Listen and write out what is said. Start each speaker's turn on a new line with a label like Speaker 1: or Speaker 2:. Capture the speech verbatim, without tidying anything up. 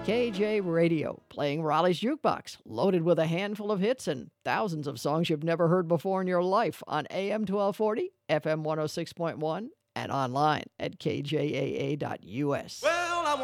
Speaker 1: K J Radio, playing Raleigh's Jukebox, loaded with a handful of hits and thousands of songs you've never heard before in your life on A M twelve forty, F M one oh six point one, and online at K J A A dot U S.
Speaker 2: Well,